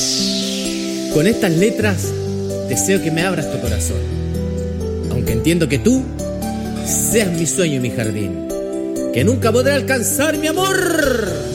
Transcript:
Con estas letras deseo que me abras tu corazón, aunque entiendo que tú seas mi sueño y mi jardín, que nunca podré alcanzar mi amor.